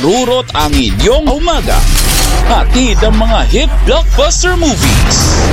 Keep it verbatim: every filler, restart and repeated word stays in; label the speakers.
Speaker 1: marurot ang inyong umaga. Hatid ang mga hit blockbuster movies.